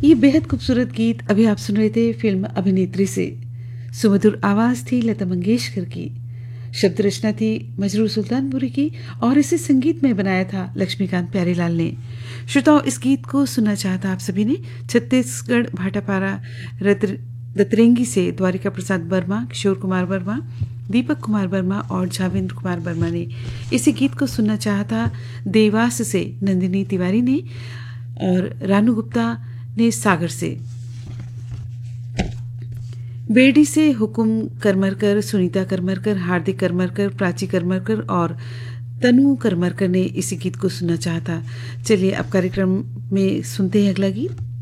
ये बेहद खूबसूरत गीत अभी आप सुन रहे थे फिल्म अभिनेत्री से। सुमधुर आवाज थी लता मंगेशकर की, शब्द रचना थी मजरूर सुल्तानपुरी की और इसे संगीत में बनाया था लक्ष्मीकांत प्यारेलाल ने। श्रोताओं, इस गीत को सुनना चाहता आप सभी ने छत्तीसगढ़ भाटापारा दतरेंगी से द्वारिका प्रसाद वर्मा, किशोर कुमार वर्मा, दीपक कुमार वर्मा और झावेंद्र कुमार वर्मा ने। इसी गीत को सुनना चाहता देवास से नंदिनी तिवारी ने और रानू गुप्ता ने सागर से। बेड़ी से हुकुम करमरकर, सुनीता करमरकर, हार्दिक करमरकर, प्राची करमरकर और तनु करमरकर ने इसी गीत को सुनना चाहता। चलिए अब कार्यक्रम में सुनते हैं अगला गीत।